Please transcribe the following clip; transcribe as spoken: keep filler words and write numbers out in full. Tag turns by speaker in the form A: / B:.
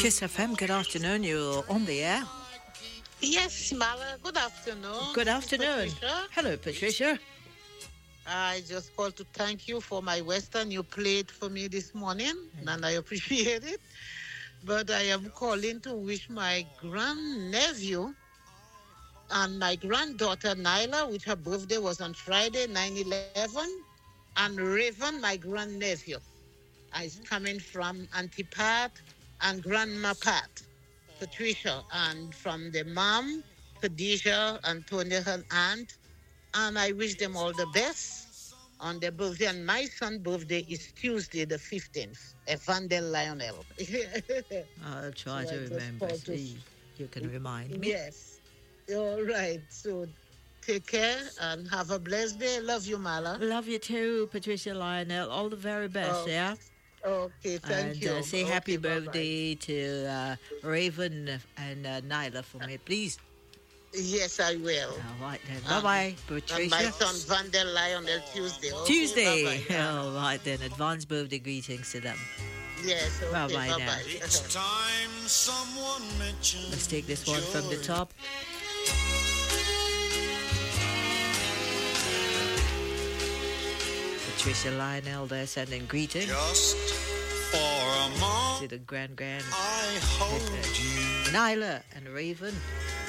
A: Kiss F M, good afternoon. You're on the air.
B: Yes, Mara, good afternoon.
A: Good afternoon.
B: Patricia.
A: Hello, Patricia.
B: I just called to thank you for my Western you played for me this morning, and I appreciate it. But I am calling to wish my grandnephew and my granddaughter, Nyla, which her birthday was on Friday, nine eleven, and Raven, my grandnephew. Is coming from Auntie Pat and Grandma Pat, Patricia, and from the mom, Khadijah, Antonia, her aunt, and I wish them all the best on their birthday. And my son's birthday is Tuesday, the fifteenth, Evander Lionel.
A: I'll try
B: So I
A: to
B: just
A: remember.
B: called to-
A: See, you can remind me.
B: Yes. All right. So take care and have a blessed day. Love you, Mala.
A: Love you too, Patricia Lionel. All the very best,
B: Oh,
A: yeah?
B: Okay, thank
A: and
B: you.
A: Uh, say
B: Okay,
A: happy
B: bye-bye.
A: birthday to uh, Raven and uh, Nyla for me, please.
B: Yes, I will.
A: All right then.
B: Um,
A: Bye-bye,
B: And
A: Patricia.
B: my son Vander Lionel Tuesday. Okay,
A: Tuesday.
B: bye-bye.
A: All right then. Advance birthday greetings to them.
B: Yes, okay,
A: Bye-bye now.
B: bye-bye.
C: It's time someone mentioned.
A: Let's take this one from the top. Patricia Lionel there sending greetings
C: Just for a
A: to
C: moment,
A: the grand grand
C: I hold you.
A: Nyla and Raven.